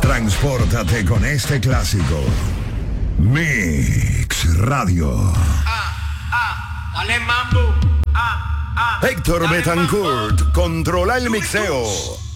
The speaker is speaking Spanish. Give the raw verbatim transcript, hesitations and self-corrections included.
Transpórtate con este clásico. Mix Radio. Ah, ah, dale mambo. Ah, ah, Héctor dale Betancourt mambo. controla el mixeo.